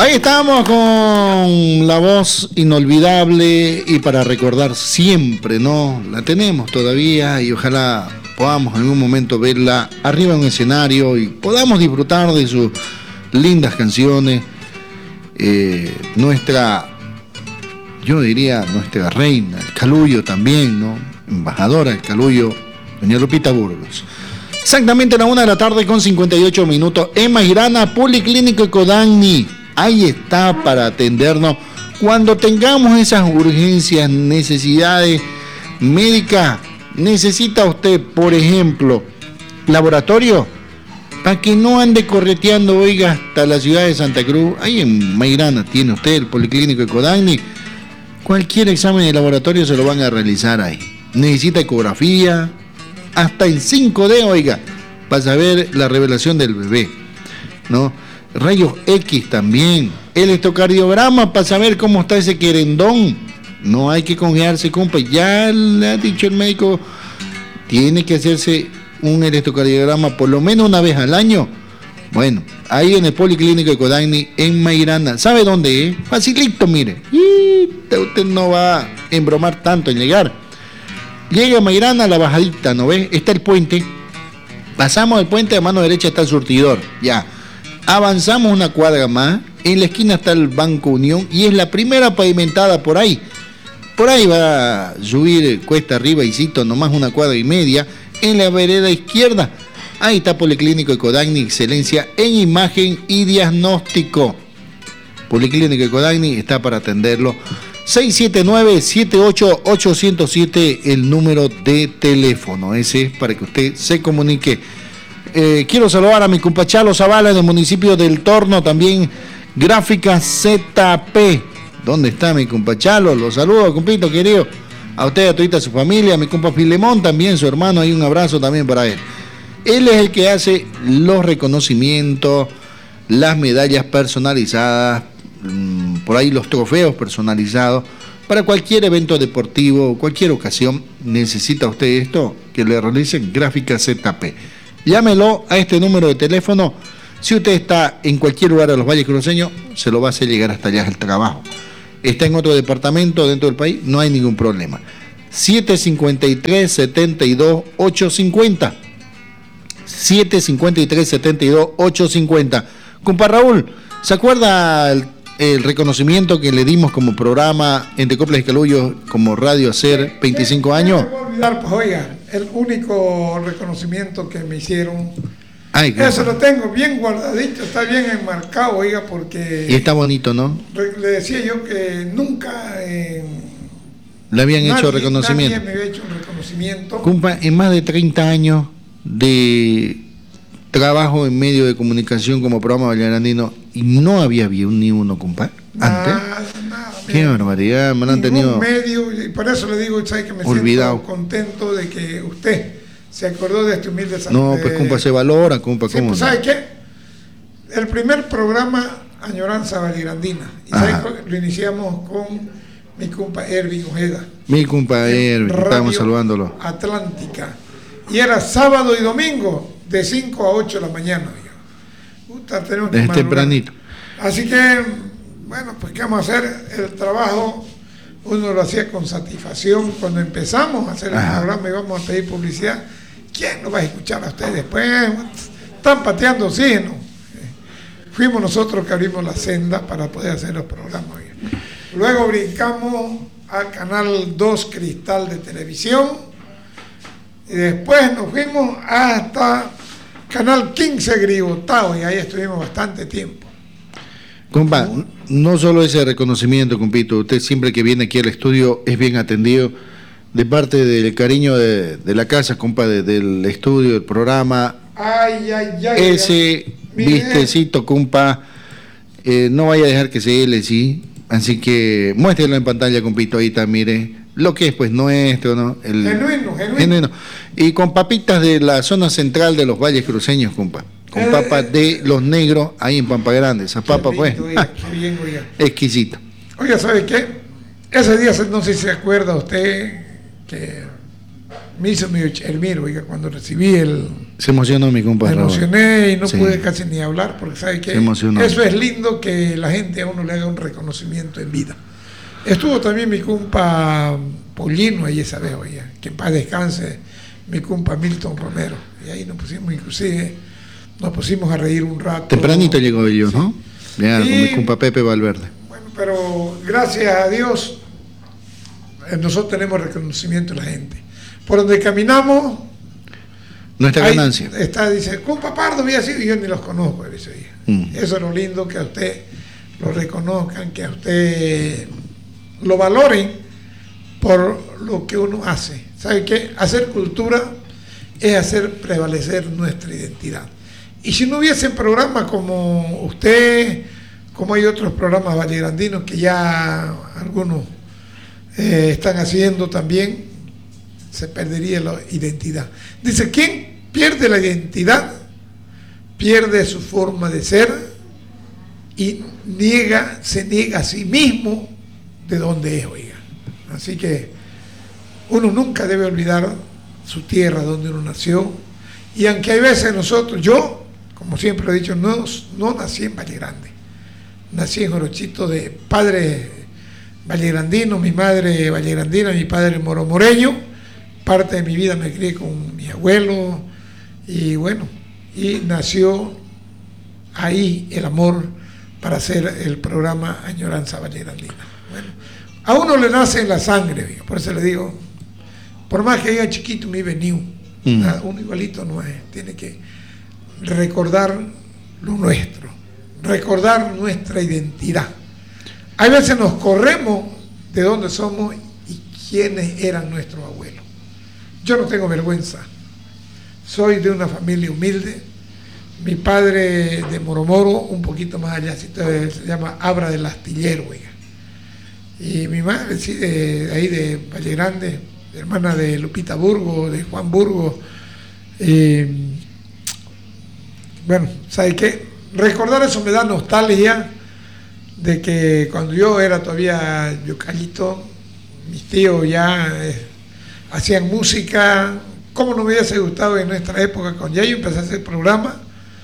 Ahí estamos con la voz inolvidable y para recordar siempre, ¿no? La tenemos todavía y ojalá podamos en algún momento verla arriba en un escenario y podamos disfrutar de sus lindas canciones. Yo diría nuestra reina, el Calullo también, ¿no? Embajadora del Calullo, doña Lupita Burgos. Exactamente a la 1:58 p.m. en Mairana, Policlínico Ecodagni. Ahí está para atendernos cuando tengamos esas urgencias, necesidades médicas. Necesita usted, por ejemplo, laboratorio, para que no ande correteando, oiga, hasta la ciudad de Santa Cruz. Ahí en Mairana tiene usted el Policlínico Ecodagni. Cualquier examen de laboratorio se lo van a realizar ahí. Necesita ecografía, hasta en 5D, oiga, para saber la revelación del bebé, ¿no? Rayos X también, electrocardiograma para saber cómo está ese querendón. No hay que confiarse, compa. Ya le ha dicho el médico, tiene que hacerse un electrocardiograma por lo menos una vez al año. Bueno, ahí en el Policlínico Ecodagni en Mairana. ¿Sabe dónde es? Facilito, mire. Y usted no va a embromar tanto en llegar. Llega a Mairana, la bajadita, ¿no ve? Está el puente. Pasamos el puente, a mano derecha está el surtidor. Ya. Avanzamos una cuadra más. En la esquina está el Banco Unión y es la primera pavimentada por ahí. Por ahí va a subir cuesta arriba y cito nomás una cuadra y media. En la vereda izquierda, ahí está Policlínico Ecodagni, excelencia en imagen y diagnóstico. Policlínico Ecodagni está para atenderlo. 679-78807, el número de teléfono. Ese es para que usted se comunique. Quiero saludar a mi compa Chalo Zavala del municipio del Torno, también Gráfica ZP. ¿Dónde está mi compa Chalo? Los saludo, compito querido. A usted, a toda su familia, a mi compa Filemón también, su hermano, hay un abrazo también para él. Él es el que hace los reconocimientos, las medallas personalizadas, por ahí los trofeos personalizados, para cualquier evento deportivo, cualquier ocasión. Necesita usted esto, que le realicen Gráfica ZP. Llámelo a este número de teléfono. Si usted está en cualquier lugar de los Valles Cruceños, se lo va a hacer llegar hasta allá el trabajo. Está en otro departamento dentro del país, no hay ningún problema. 753-72-850. 753-72-850. Compa Raúl, ¿se acuerda el reconocimiento que le dimos como programa entre Coplas y Calullo, como Radio Hacer 25 años? No me voy a olvidar, pues oiga, el único reconocimiento que me hicieron. Ay, eso lo tengo bien guardadito, está bien enmarcado, oiga, porque... Y está bonito, ¿no? Le decía yo que nunca... le habían hecho reconocimiento. Nadie me había hecho un reconocimiento. Compa, en más de 30 años de trabajo en medio de comunicación como programa valleranino, y no había ni uno, compa, antes. Nada. Qué barbaridad, me lo han tenido... medio, y por eso le digo, ¿sabe que me olvidado. Siento contento de que usted se acordó de este humilde San No, pues compa, se valora, compa, sí, ¿cómo? Pues, ¿sabe qué? El primer programa, Añoranza Vallegrandina, y lo iniciamos con mi compa Erwin Ojeda. Mi compa Erwin, estábamos saludándolo. Atlántica. Y era sábado y domingo, de 5 a 8 de la mañana. Puta, tenemos que desde tempranito. Así que, bueno, pues ¿qué vamos a hacer? El trabajo uno lo hacía con satisfacción. Cuando empezamos a hacer el programa y vamos a pedir publicidad, ¿quién lo va a escuchar a ustedes después? Están pateando oxígeno. Fuimos nosotros que abrimos la senda para poder hacer los programas. Luego brincamos al Canal 2 Cristal de Televisión y después nos fuimos hasta Canal 15 Gribotao y ahí estuvimos bastante tiempo. Compa, no solo ese reconocimiento, compito, usted siempre que viene aquí al estudio es bien atendido de parte del cariño de la casa, compa, del estudio, del programa. Ese vistecito, compa, no vaya a dejar que se hele, sí. Así que muéstrelo en pantalla, compito, ahí está, mire. Lo que es, pues, nuestro, ¿no? Genuino. Y con papitas de la zona central de los Valles Cruceños, compa. Con papas de los negros ahí en Pampa Grande. Esas papas, pues, exquisito. Oiga, ¿sabe qué? Ese día, no sé si se acuerda usted, que me hizo medio Hermiro, oiga, cuando recibí el... Se emocionó mi compadre. Me emocioné y no pude casi ni hablar, porque sabe que eso es lindo, que la gente a uno le haga un reconocimiento en vida. Estuvo también mi compa Pollino ahí esa vez, oiga, que en paz descanse, mi compa Milton Romero, y ahí nos pusimos, inclusive, nos pusimos a reír un rato. Tempranito llegó yo, sí. ¿No? Ya, con mi compa Pepe Valverde. Bueno, pero gracias a Dios, nosotros tenemos reconocimiento de la gente. Por donde caminamos, nuestra ganancia. Dice, compa Pardo había sido, y yo ni los conozco, dice. Eso es lo lindo, que a usted lo reconozcan, que a usted lo valoren por lo que uno hace. ¿Sabe qué? Hacer cultura es hacer prevalecer nuestra identidad. Y si no hubiese programas como usted, como hay otros programas vallegrandinos que ya algunos están haciendo también, se perdería la identidad. Dice, ¿quién pierde la identidad? Pierde su forma de ser y se niega a sí mismo de dónde es, oiga. Así que uno nunca debe olvidar su tierra, donde uno nació. Y aunque hay veces nosotros, yo, como siempre he dicho, no nací en Valle Grande. Nací en Orochito, de padre vallegrandino, mi madre vallegrandina, mi padre moromoreño. Parte de mi vida me crié con mi abuelo y bueno, y nació ahí el amor para hacer el programa Añoranza Vallegrandina. Bueno, a uno le nace en la sangre, por eso le digo, por más que diga chiquito, mi venido, uno igualito no es, tiene que recordar lo nuestro, recordar nuestra identidad. Hay veces nos corremos de dónde somos y quiénes eran nuestros abuelos. Yo no tengo vergüenza, soy de una familia humilde. Mi padre de Moromoro, un poquito más allá, se llama Abra del Astillero, oiga. Y mi madre, sí, ahí de Valle Grande, hermana de Lupita Burgos, de Juan Burgos. Bueno, ¿sabe qué? Recordar eso me da nostalgia de que cuando yo era todavía yocallito, mis tíos ya hacían música. ¿Cómo no me hubiese gustado en nuestra época, cuando ya yo empecé a hacer programas,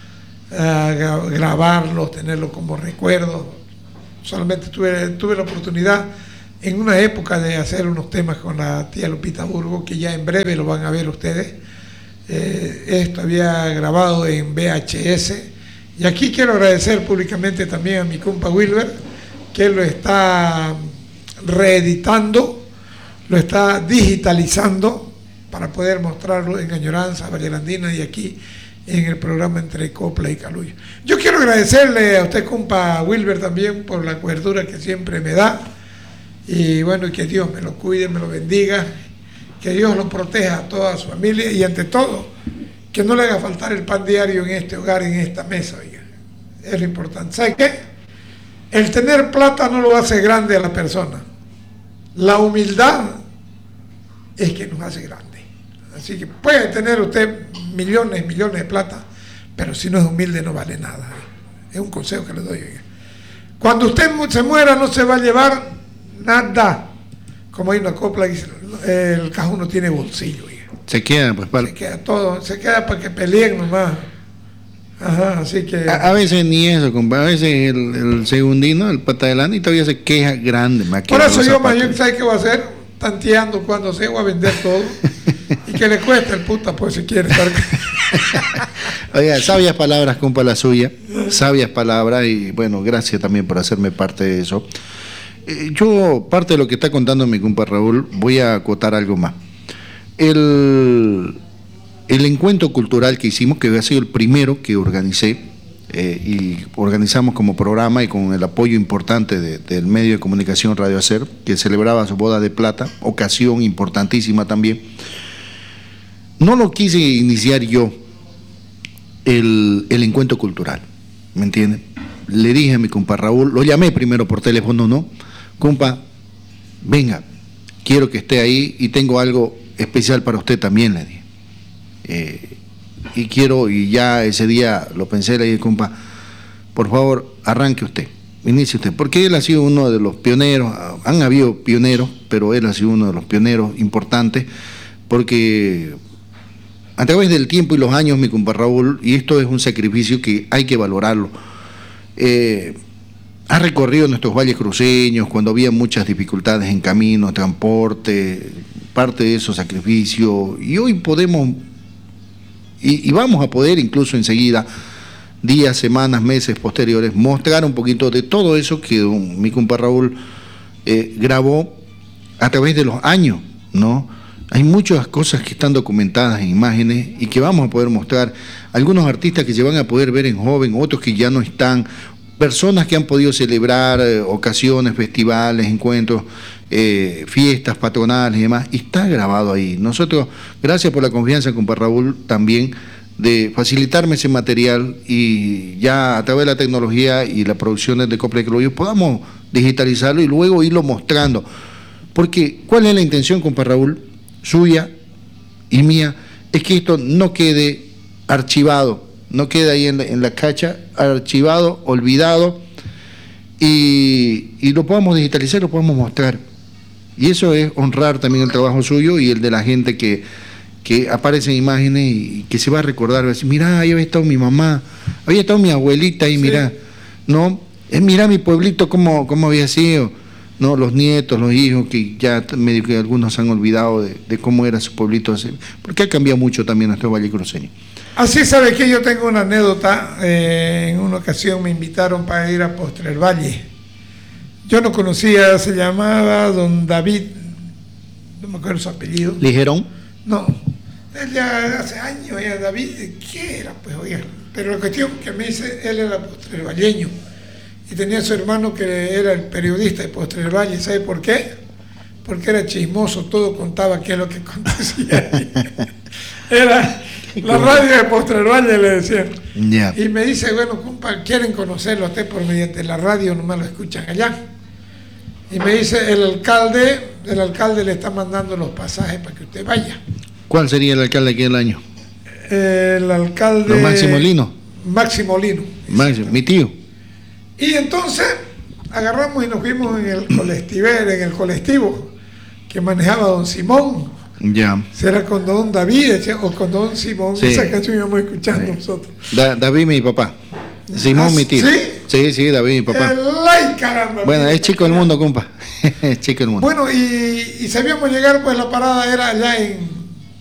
grabarlos, tenerlos como recuerdo? Solamente tuve la oportunidad en una época de hacer unos temas con la tía Lupita Burgos, que ya en breve lo van a ver ustedes. Esto había grabado en VHS. Y aquí quiero agradecer públicamente también a mi compa Wilber, que lo está reeditando, lo está digitalizando para poder mostrarlo en Añoranza Vallegrandina y aquí en el programa Entre Copla y Caluyo. Yo quiero agradecerle a usted, compa Wilber, también por la cobertura que siempre me da, y bueno, y que Dios me lo cuide, me lo bendiga, que Dios lo proteja a toda su familia, y ante todo, que no le haga faltar el pan diario en este hogar, en esta mesa, oiga. Es lo importante. ¿Sabe qué? El tener plata no lo hace grande a la persona. La humildad es que nos hace grande. Así que puede tener usted millones de plata, pero si no es humilde no vale nada. Es un consejo que le doy. Oiga. Cuando usted se muera no se va a llevar nada. Como hay una copla que dice, el cajón no tiene bolsillo. Oiga. Se queda, pues, se queda todo, se queda para que peleen nomás. Ajá, así que... A veces ni eso, compa. A veces el segundino, el pata de lana, y todavía se queja grande. Por eso yo, mayor, ¿sabe qué voy a hacer? Tanteando cuando se voy a vender todo. Y que le cueste el puta, pues, si quiere estar... Oiga, sabias palabras, compa, la suya. Sabias palabras, y bueno, gracias también por hacerme parte de eso. Yo, parte de lo que está contando mi compa Raúl, voy a acotar algo más. El encuentro cultural que hicimos, que había sido el primero que organicé, y organizamos como programa y con el apoyo importante del medio de comunicación Radio Hacer, que celebraba su boda de plata, ocasión importantísima también. No lo quise iniciar yo, el encuentro cultural, ¿me entiende? Le dije a mi compa Raúl, lo llamé primero por teléfono, ¿no? Compa, venga, quiero que esté ahí y tengo algo especial para usted también, le dije. Y quiero, y ya ese día lo pensé, le dije, compa, por favor, arranque usted, inicie usted, porque él ha sido uno de los pioneros, han habido pioneros, pero él ha sido uno de los pioneros importantes porque a través del tiempo y los años, mi compa Raúl, y esto es un sacrificio que hay que valorarlo, ha recorrido nuestros valles cruceños cuando había muchas dificultades en camino, transporte, parte de esos sacrificios, y hoy podemos, y vamos a poder incluso enseguida, días, semanas, meses posteriores, mostrar un poquito de todo eso que mi compa Raúl grabó a través de los años, ¿no? Hay muchas cosas que están documentadas en imágenes y que vamos a poder mostrar. Algunos artistas que se van a poder ver en joven, otros que ya no están, personas que han podido celebrar ocasiones, festivales, encuentros, fiestas patronales y demás, y está grabado ahí. Nosotros, gracias por la confianza, compa Raúl, también de facilitarme ese material y ya a través de la tecnología y la producción de Copla y Criollo podamos digitalizarlo y luego irlo mostrando. Porque, ¿cuál es la intención, compa Raúl, suya y mía? Es que esto no quede archivado, no quede ahí en la cacha, archivado, olvidado, y lo podamos digitalizar, lo podamos mostrar. Y eso es honrar también el trabajo suyo y el de la gente que aparece en imágenes y que se va a recordar, va a decir, mirá, ahí había estado mi mamá, había estado mi abuelita ahí, mirá, ¿no? Mirá mi pueblito cómo había sido, ¿no? Los nietos, los hijos, que ya medio que algunos han olvidado de cómo era su pueblito, porque ha cambiado mucho también nuestro valle cruceño. Así sabe que yo tengo una anécdota. En una ocasión me invitaron para ir a Postrer Valle. Yo no conocía, se llamaba don David, no me acuerdo su apellido. ¿Ligerón? No, él ya hace años, ya David, ¿qué era? Pues oiga, pero la cuestión que me dice, él era postrervalleño y tenía a su hermano que era el periodista de Postrer Valle. ¿Sabe por qué? Porque era chismoso, todo contaba qué es lo que acontecía ahí. Era la radio de Postrer Valle, le decían. Yeah. Y me dice, bueno, compa, quieren conocerlo a usted por mediante la radio, nomás lo escuchan allá. Y me dice, el alcalde le está mandando los pasajes para que usted vaya. ¿Cuál sería el alcalde aquí del año? El alcalde... ¿Los Máximo Lino? Máximo Lino. Máximo, mi tío. Y entonces agarramos y nos fuimos en el colectivo que manejaba don Simón. Ya. Será con don David o con don Simón. Sí. Esa canción íbamos escuchando nosotros. David, mi papá. Simón, mi tío. ¿Sí? Sí, David, mi papá. ¡Ay, caramba! Bueno, es chico el mundo, compa. Es chico el mundo. Bueno, y sabíamos llegar, pues la parada era allá en